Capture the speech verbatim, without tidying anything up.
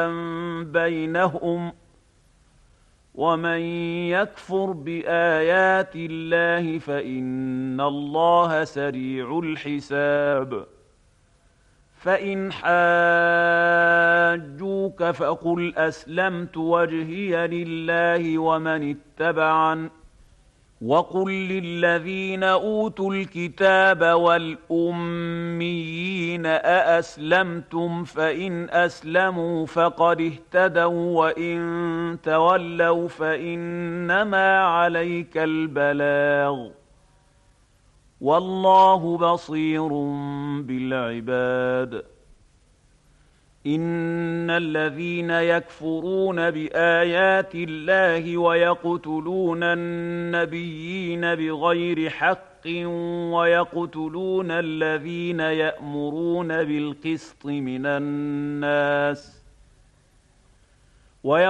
بينهم ومن يكفر بآيات الله فإن الله سريع الحساب فإن حاجوك فقل أسلمت وجهي لله ومن اتبعن وقل للذين أوتوا الكتاب والأميين أأسلمتم فإن أسلموا فقد اهتدوا وإن تولوا فإنما عليك البلاغ والله بصير بالعباد إن الذين يكفرون بآيات الله ويقتلون النبيين بغير حق ويقتلون الذين يأمرون بالقسط من الناس